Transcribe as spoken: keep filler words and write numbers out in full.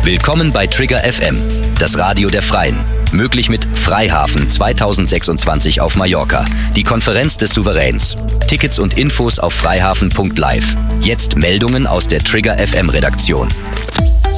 Willkommen bei Trigger F M, das Radio der Freien. Möglich mit Freihafen zweitausendsechsundzwanzig auf Mallorca, die Konferenz des Souveräns. Tickets und Infos auf freihafen punkt live. Jetzt Meldungen aus der Trigger F M Redaktion.